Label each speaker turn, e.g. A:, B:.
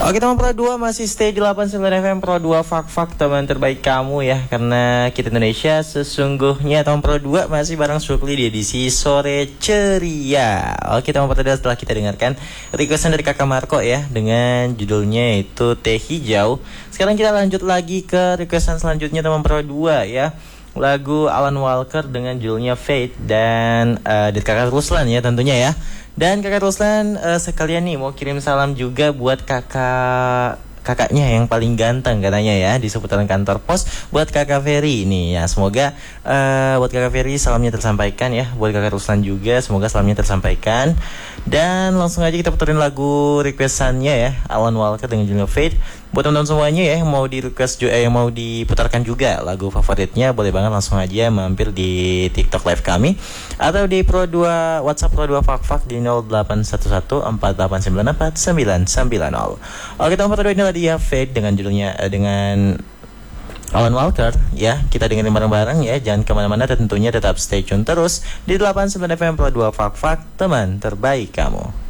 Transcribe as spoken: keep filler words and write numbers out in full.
A: Oke teman Pro dua masih stay di delapan puluh sembilan F M Pro dua Fak-Fak teman terbaik kamu ya. Karena kita Indonesia sesungguhnya teman Pro dua masih bareng Supli di edisi sore ceria. Oke teman Pro dua, setelah kita dengarkan requestan dari kakak Marco ya dengan judulnya itu Teh Hijau. Sekarang kita lanjut lagi ke requestan selanjutnya teman Pro dua ya. Lagu Alan Walker dengan judulnya Fate dan uh, dari kakak Ruslan ya tentunya ya. Dan kakak Ruslan uh, sekalian nih mau kirim salam juga buat kakak kakaknya yang paling ganteng katanya ya di seputaran kantor pos, buat kakak Ferry ini ya. Semoga uh, buat kakak Ferry salamnya tersampaikan ya. Buat kakak Ruslan juga semoga salamnya tersampaikan. Dan langsung aja kita puterin lagu requestannya ya, Alan Walker dengan judulnya Fate. Buat teman-teman semuanya ya yang mau di request juga, eh, yang mau diputarkan juga lagu favoritnya, boleh banget langsung aja mampir di TikTok live kami atau di Pro dua WhatsApp Pro dua Fak-Fak di nol delapan satu satu empat delapan sembilan empat sembilan sembilan nol. Oke teman Pro dua, ini dia Fate dengan judulnya eh, dengan Alan Walker ya. Kita dengerin bareng-bareng ya. Jangan kemana-mana, tentunya tetap stay tune terus di delapan puluh sembilan F M Pro dua Fak-Fak, teman terbaik kamu.